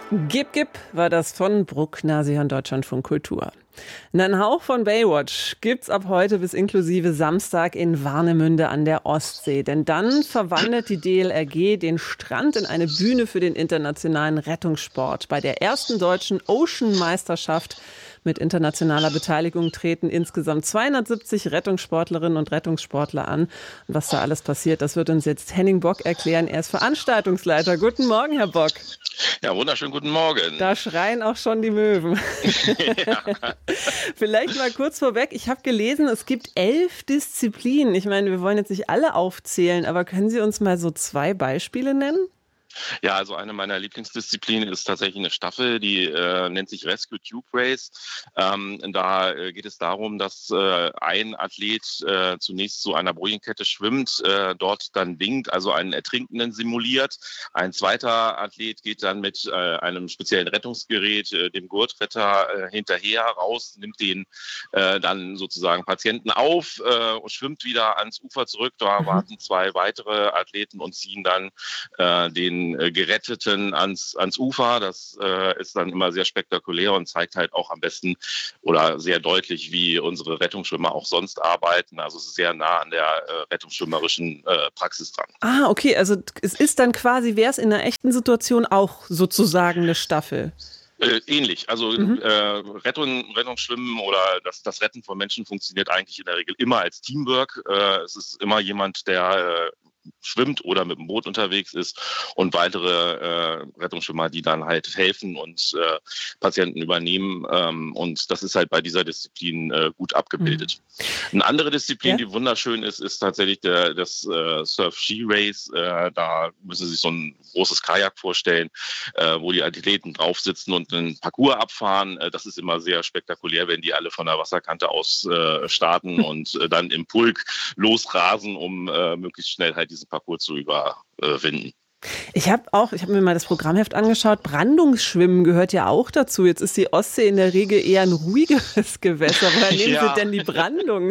Gib, gib war das von Bruckner, Sie hören Deutschlandfunk Kultur. Einen Hauch von Baywatch gibt's ab heute bis inklusive Samstag in Warnemünde an der Ostsee. Denn dann verwandelt die DLRG den Strand in eine Bühne für den internationalen Rettungssport. Bei der ersten deutschen Ocean-Meisterschaft mit internationaler Beteiligung treten insgesamt 270 Rettungssportlerinnen und Rettungssportler an. Und was da alles passiert, das wird uns jetzt Henning Bock erklären. Er ist Veranstaltungsleiter. Guten Morgen, Herr Bock. Ja, wunderschönen guten Morgen. Da schreien auch schon die Möwen. Ja. Vielleicht mal kurz vorweg. Ich habe gelesen, es gibt 11 Disziplinen. Ich meine, wir wollen jetzt nicht alle aufzählen, aber können Sie uns mal so 2 Beispiele nennen? Ja, also eine meiner Lieblingsdisziplinen ist tatsächlich eine Staffel, die nennt sich Rescue Tube Race. Da geht es darum, dass ein Athlet zunächst zu einer Bojenkette schwimmt, dort dann winkt, also einen Ertrinkenden simuliert. Ein zweiter Athlet geht dann mit einem speziellen Rettungsgerät, dem Gurtretter, hinterher raus, nimmt den dann sozusagen Patienten auf und schwimmt wieder ans Ufer zurück. Da warten 2 weitere Athleten und ziehen dann den Geretteten ans Ufer. Das ist dann immer sehr spektakulär und zeigt halt auch am besten oder sehr deutlich, wie unsere Rettungsschwimmer auch sonst arbeiten. Also es ist sehr nah an der rettungsschwimmerischen Praxis dran. Ah, okay. Also es ist dann quasi, wäre es in einer echten Situation auch sozusagen eine Staffel? Ähnlich. Also Rettungsschwimmen oder das Retten von Menschen funktioniert eigentlich in der Regel immer als Teamwork. Es ist immer jemand, der schwimmt oder mit dem Boot unterwegs ist und weitere Rettungsschwimmer, die dann halt helfen und Patienten übernehmen. Und das ist halt bei dieser Disziplin gut abgebildet. Eine andere Disziplin, die wunderschön ist, ist tatsächlich das Surf-Ski-Race. Da müssen Sie sich so ein großes Kajak vorstellen, wo die Athleten drauf sitzen und einen Parcours abfahren. Das ist immer sehr spektakulär, wenn die alle von der Wasserkante aus starten und dann im Pulk losrasen, um möglichst schnell halt diesen Parcours zu überwinden. Ich habe mir mal das Programmheft angeschaut. Brandungsschwimmen gehört ja auch dazu. Jetzt ist die Ostsee in der Regel eher ein ruhigeres Gewässer. Woher nehmen Sie denn die Brandung?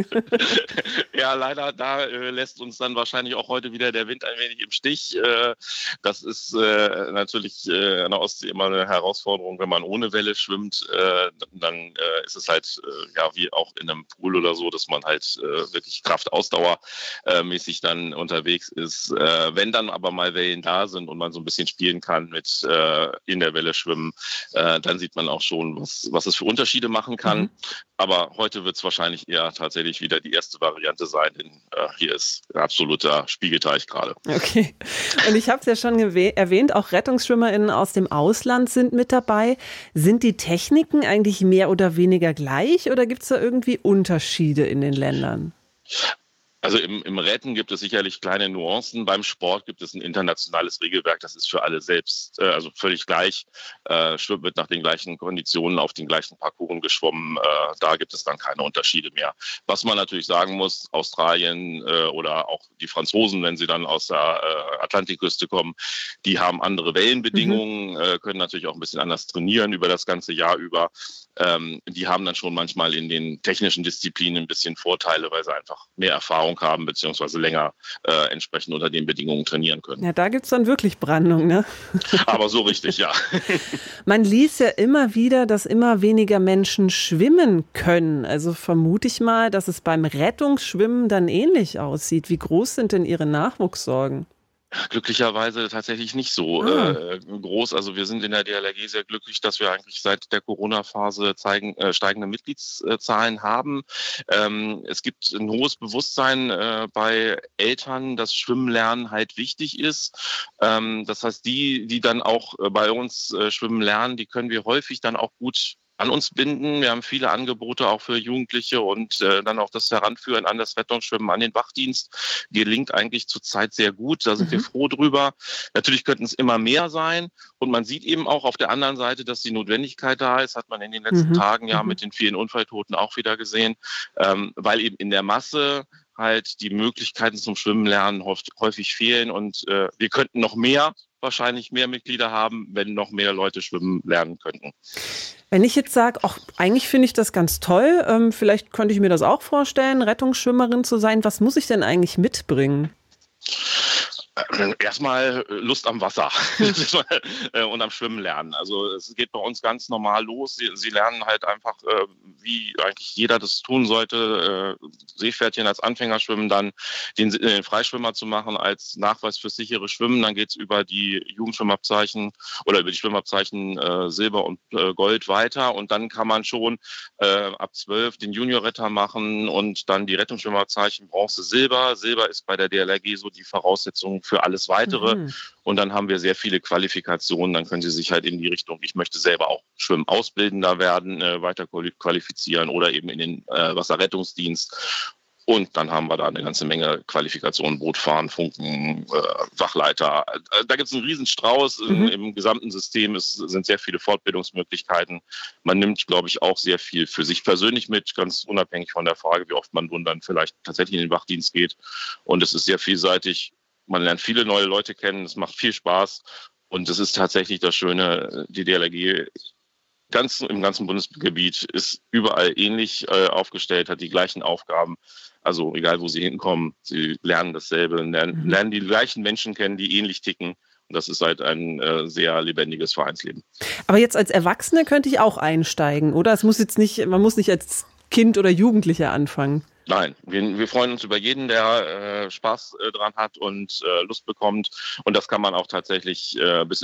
Ja, leider, da lässt uns dann wahrscheinlich auch heute wieder der Wind ein wenig im Stich. Das ist natürlich an der Ostsee immer eine Herausforderung, wenn man ohne Welle schwimmt. Dann ist es halt wie auch in einem Pool oder so, dass man halt wirklich Kraft-Ausdauer-mäßig dann unterwegs ist. Wenn dann aber mal Wellen da sind und man so ein bisschen spielen kann mit in der Welle schwimmen, dann sieht man auch schon, was es für Unterschiede machen kann. Aber heute wird es wahrscheinlich eher tatsächlich wieder die erste Variante sein, denn hier ist ein absoluter Spiegelteich gerade. Okay. Und ich habe es ja schon erwähnt, auch RettungsschwimmerInnen aus dem Ausland sind mit dabei. Sind die Techniken eigentlich mehr oder weniger gleich oder gibt es da irgendwie Unterschiede in den Ländern? Also im Retten gibt es sicherlich kleine Nuancen. Beim Sport gibt es ein internationales Regelwerk, das ist für alle selbst, also völlig gleich. Schwimmen wird nach den gleichen Konditionen auf den gleichen Parcours geschwommen. Da gibt es dann keine Unterschiede mehr. Was man natürlich sagen muss, Australien oder auch die Franzosen, wenn sie dann aus der Atlantikküste kommen, die haben andere Wellenbedingungen, können natürlich auch ein bisschen anders trainieren über das ganze Jahr über. Die haben dann schon manchmal in den technischen Disziplinen ein bisschen Vorteile, weil sie einfach mehr Erfahrung haben, beziehungsweise länger entsprechend unter den Bedingungen trainieren können. Ja, da gibt es dann wirklich Brandung, ne? Aber so richtig, ja. Man liest ja immer wieder, dass immer weniger Menschen schwimmen können. Also vermute ich mal, dass es beim Rettungsschwimmen dann ähnlich aussieht. Wie groß sind denn Ihre Nachwuchssorgen? Glücklicherweise tatsächlich nicht so groß. Also wir sind in der DLRG sehr glücklich, dass wir eigentlich seit der Corona-Phase steigende Mitgliedszahlen haben. Es gibt ein hohes Bewusstsein bei Eltern, dass Schwimmen halt wichtig ist. Das heißt, die dann auch bei uns schwimmen lernen, die können wir häufig dann auch gut an uns binden. Wir haben viele Angebote auch für Jugendliche und dann auch das Heranführen an das Rettungsschwimmen, an den Wachdienst gelingt eigentlich zurzeit sehr gut. Da sind wir froh drüber. Natürlich könnten es immer mehr sein und man sieht eben auch auf der anderen Seite, dass die Notwendigkeit da ist, hat man in den letzten Tagen ja mit den vielen Unfalltoten auch wieder gesehen, weil eben in der Masse halt die Möglichkeiten zum Schwimmen lernen häufig fehlen und wir könnten noch wahrscheinlich mehr Mitglieder haben, wenn noch mehr Leute schwimmen lernen könnten. Wenn ich jetzt sage, eigentlich finde ich das ganz toll, vielleicht könnte ich mir das auch vorstellen, Rettungsschwimmerin zu sein, was muss ich denn eigentlich mitbringen? Erstmal Lust am Wasser und am Schwimmen lernen. Also es geht bei uns ganz normal los. Sie lernen halt einfach, wie eigentlich jeder das tun sollte, Seepferdchen als Anfängerschwimmen, dann den Freischwimmer zu machen als Nachweis fürs sichere Schwimmen. Dann geht's über die Jugendschwimmabzeichen oder über die Schwimmabzeichen Silber und Gold weiter. Und dann kann man schon ab 12 den Juniorretter machen und dann die Rettungsschwimmabzeichen Bronze, Silber. Silber ist bei der DLRG so die Voraussetzung für alles Weitere. Mhm. Und dann haben wir sehr viele Qualifikationen. Dann können Sie sich halt in die Richtung, ich möchte selber auch Schwimmausbildender werden, weiter qualifizieren oder eben in den Wasserrettungsdienst. Und dann haben wir da eine ganze Menge Qualifikationen, Bootfahren, Funken, Wachleiter. Da gibt es einen Riesenstrauß im gesamten System. Es sind sehr viele Fortbildungsmöglichkeiten. Man nimmt, glaube ich, auch sehr viel für sich persönlich mit, ganz unabhängig von der Frage, wie oft man nun dann vielleicht tatsächlich in den Wachdienst geht. Und es ist sehr vielseitig. Man lernt viele neue Leute kennen. Es macht viel Spaß. Und es ist tatsächlich das Schöne, die DLRG im ganzen Bundesgebiet ist überall ähnlich aufgestellt, hat die gleichen Aufgaben. Also egal, wo Sie hinkommen, Sie lernen dasselbe, lernen die gleichen Menschen kennen, die ähnlich ticken. Und das ist halt ein sehr lebendiges Vereinsleben. Aber jetzt als Erwachsene könnte ich auch einsteigen, oder? Man muss nicht als Kind oder Jugendlicher anfangen. Nein, wir freuen uns über jeden, der Spaß dran hat und Lust bekommt. Und das kann man auch tatsächlich bis